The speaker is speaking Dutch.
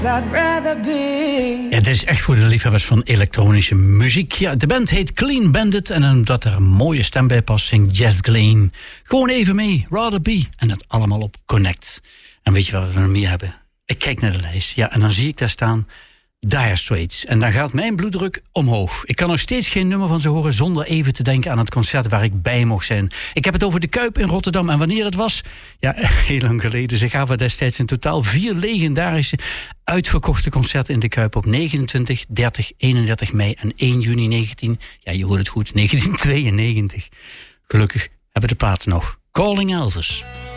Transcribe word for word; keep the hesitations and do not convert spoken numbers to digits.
I'd rather be. Ja, dit is echt voor de liefhebbers van elektronische muziek. Ja, de band heet Clean Bandit en omdat er een mooie stem bij past, zingt Jess Glynne gewoon even mee, Rather Be. En dat allemaal op Connect. En weet je wat we nog meer hebben? Ik kijk naar de lijst, ja, en dan zie ik daar staan Dire Straits. En dan gaat mijn bloeddruk omhoog. Ik kan nog steeds geen nummer van ze horen zonder even te denken aan het concert waar ik bij mocht zijn. Ik heb het over de Kuip in Rotterdam. En wanneer het was? Ja, heel lang geleden. Ze gaven destijds in totaal vier legendarische uitverkochte concerten in de Kuip op negenentwintig, dertig, eenendertig mei en één juni negentien. Ja, je hoort het goed, negentien tweeënnegentig. Gelukkig hebben de platen nog. Calling Elvis.